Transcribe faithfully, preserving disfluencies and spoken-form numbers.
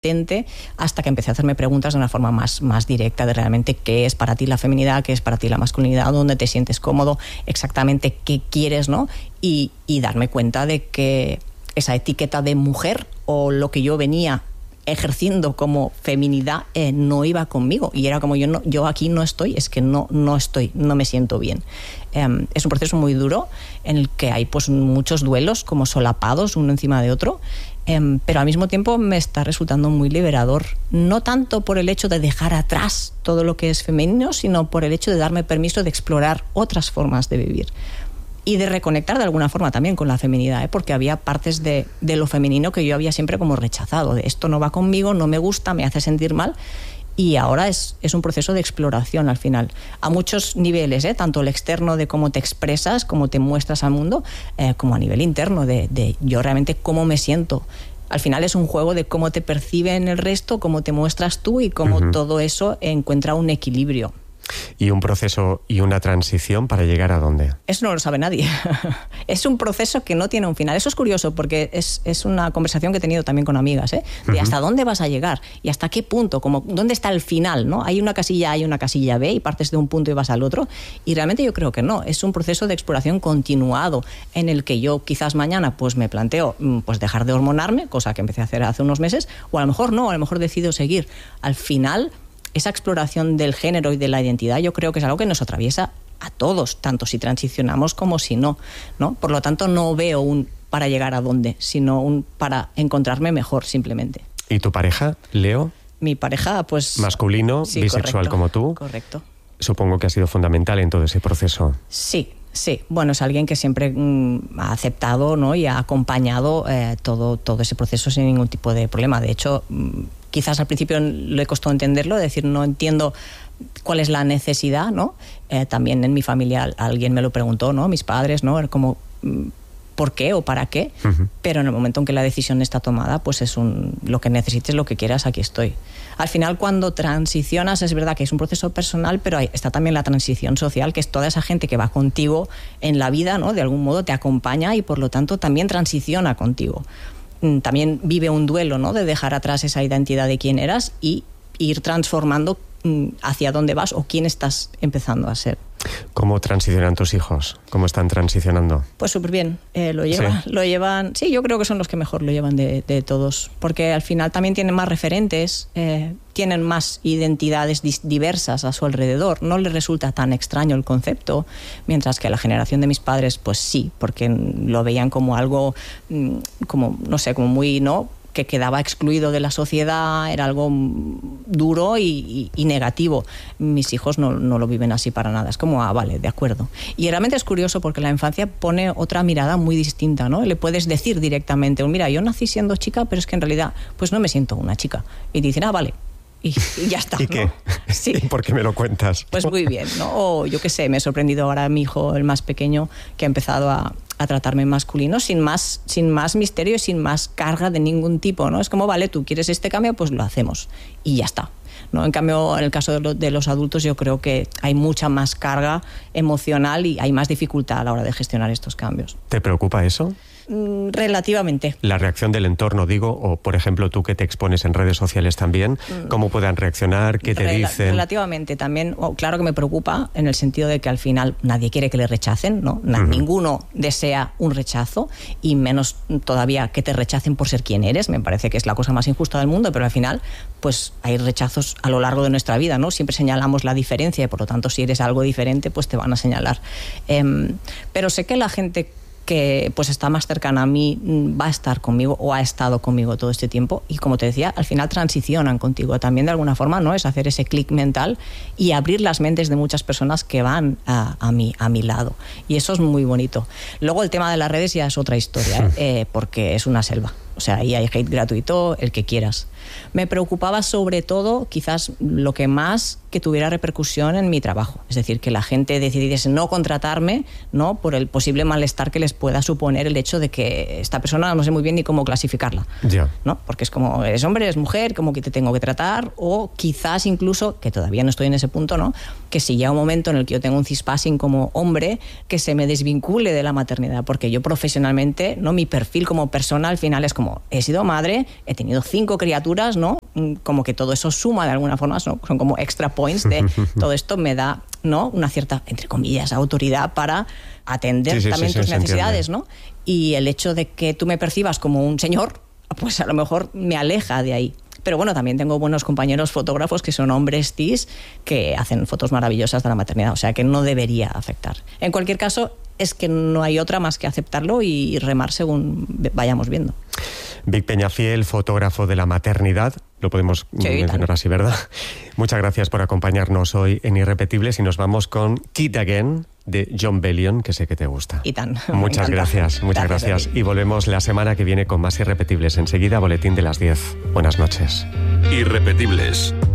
hasta que empecé a hacerme preguntas de una forma más, más directa de realmente qué es para ti la feminidad, qué es para ti la masculinidad, dónde te sientes cómodo, exactamente qué quieres, ¿no? Y, y darme cuenta de que esa etiqueta de mujer o lo que yo venía ejerciendo como feminidad eh, no iba conmigo y era como yo no, yo aquí no estoy, es que no, no estoy, no me siento bien. Eh, es un proceso muy duro en el que hay pues muchos duelos como solapados uno encima de otro, eh, pero al mismo tiempo me está resultando muy liberador, no tanto por el hecho de dejar atrás todo lo que es femenino, sino por el hecho de darme permiso de explorar otras formas de vivir. Y de reconectar de alguna forma también con la feminidad, ¿eh? Porque había partes de, de lo femenino que yo había siempre como rechazado, de esto no va conmigo, no me gusta, me hace sentir mal, y ahora es, es un proceso de exploración al final, a muchos niveles, ¿eh? Tanto el externo de cómo te expresas, cómo te muestras al mundo, eh, como a nivel interno de, de yo realmente cómo me siento. Al final es un juego de cómo te perciben el resto, cómo te muestras tú y cómo uh-huh. todo eso encuentra un equilibrio. ¿Y un proceso y una transición para llegar a dónde? Eso no lo sabe nadie. Es un proceso que no tiene un final. Eso es curioso porque es, es una conversación que he tenido también con amigas, ¿eh? De uh-huh. hasta dónde vas a llegar y hasta qué punto, como dónde está el final, ¿no? Hay una casilla A, hay una casilla B y partes de un punto y vas al otro. Y realmente yo creo que no. Es un proceso de exploración continuado en el que yo quizás mañana pues me planteo pues dejar de hormonarme, cosa que empecé a hacer hace unos meses, o a lo mejor no, a lo mejor decido seguir. Al final, esa exploración del género y de la identidad yo creo que es algo que nos atraviesa a todos, tanto si transicionamos como si no, ¿no? Por lo tanto, no veo un para llegar a dónde, sino un para encontrarme mejor, simplemente. ¿Y tu pareja, Leo? Mi pareja, pues... Masculino, sí, bisexual, correcto, como tú. Correcto. Supongo que ha sido fundamental en todo ese proceso. Sí. Sí, bueno, es alguien que siempre mm, ha aceptado, ¿no? Y ha acompañado eh, todo, todo ese proceso sin ningún tipo de problema. De hecho, mm, quizás al principio le costó entenderlo, es decir, no entiendo cuál es la necesidad, ¿no? Eh, también en mi familia alguien me lo preguntó, ¿no? Mis padres, ¿no? Como, mm, ¿por qué o para qué? Uh-huh. Pero en el momento en que la decisión está tomada, pues es un lo que necesites, lo que quieras, aquí estoy. Al final, cuando transicionas, es verdad que es un proceso personal, pero hay, está también la transición social, que es toda esa gente que va contigo en la vida, ¿no? De algún modo te acompaña y por lo tanto también transiciona contigo. También vive un duelo, ¿no? De dejar atrás esa identidad de quién eras y ir transformando hacia dónde vas o quién estás empezando a ser. ¿Cómo transicionan tus hijos? ¿Cómo están transicionando? Pues súper bien. Eh, lo llevan, ¿Sí? lo llevan. Sí, yo creo que son los que mejor lo llevan de, de todos, porque al final también tienen más referentes, eh, tienen más identidades dis- diversas a su alrededor. No les resulta tan extraño el concepto, mientras que a la generación de mis padres, pues sí, porque lo veían como algo, como no sé, como muy, ¿no? que quedaba excluido de la sociedad, era algo duro y, y, y negativo. Mis hijos no, no lo viven así para nada. Es como, ah, vale, de acuerdo. Y realmente es curioso porque la infancia pone otra mirada muy distinta, ¿no? Le puedes decir directamente, mira, yo nací siendo chica, pero es que en realidad pues no me siento una chica. Y dicen, ah, vale. Y, y ya está. ¿Y qué? ¿No? Sí. ¿Y por qué me lo cuentas? Pues muy bien, ¿no? O yo qué sé, me he sorprendido ahora a mi hijo, el más pequeño, que ha empezado a, a tratarme en masculino sin más, sin más misterio y sin más carga de ningún tipo, ¿no? Es como, vale, tú quieres este cambio, pues lo hacemos. Y ya está. ¿No? En cambio, en el caso de, lo, de los adultos, yo creo que hay mucha más carga emocional y hay más dificultad a la hora de gestionar estos cambios. ¿Te preocupa eso? Relativamente. La reacción del entorno, digo, o por ejemplo tú que te expones en redes sociales también, ¿cómo puedan reaccionar? ¿Qué te Rel- dicen? Relativamente también, oh, claro que me preocupa en el sentido de que al final nadie quiere que le rechacen, ¿no? Uh-huh. Ninguno desea un rechazo y menos todavía que te rechacen por ser quien eres. Me parece que es la cosa más injusta del mundo, pero al final pues hay rechazos a lo largo de nuestra vida, ¿no? Siempre señalamos la diferencia y por lo tanto si eres algo diferente pues te van a señalar. Eh, pero sé que la gente que pues está más cercana a mí va a estar conmigo o ha estado conmigo todo este tiempo y como te decía, al final transicionan contigo también de alguna forma, ¿no? Es hacer ese clic mental y abrir las mentes de muchas personas que van a, a, mí, a mi lado y eso es muy bonito. Luego el tema de las redes ya es otra historia, ¿eh? Eh, porque es una selva. O sea, ahí hay hate gratuito, el que quieras. Me preocupaba sobre todo, quizás lo que más, que tuviera repercusión en mi trabajo. Es decir, que la gente decidiese no contratarme, ¿no? Por el posible malestar que les pueda suponer el hecho de que esta persona no sé muy bien ni cómo clasificarla. Yeah. ¿No? Porque es como, eres hombre, eres mujer, ¿cómo que te tengo que tratar? O quizás incluso, que todavía no estoy en ese punto, ¿no? Que si llega un momento en el que yo tengo un cispassing como hombre, que se me desvincule de la maternidad. Porque yo profesionalmente, ¿no? Mi perfil como persona al final es como como he sido madre, he tenido cinco criaturas, ¿no? Como que todo eso suma de alguna forma, ¿no? Son como extra points de todo esto me da, ¿no? Una cierta, entre comillas, autoridad para atender sí, sí, también sí, tus sí, necesidades, ¿no? Y el hecho de que tú me percibas como un señor, pues a lo mejor me aleja de ahí. Pero bueno, también tengo buenos compañeros fotógrafos que son hombres cis que hacen fotos maravillosas de la maternidad, o sea que no debería afectar. En cualquier caso, es que no hay otra más que aceptarlo y remar según vayamos viendo. Vic Peñafiel, fotógrafo de la maternidad, lo podemos sí, mencionar tan. así, ¿verdad? Muchas gracias por acompañarnos hoy en Irrepetibles y nos vamos con Kid Again de Jon Bellion, que sé que te gusta. Y tan. Muchas gracias, muchas gracias. gracias. Y volvemos la semana que viene con más Irrepetibles. Enseguida, boletín de las diez. Buenas noches. Irrepetibles.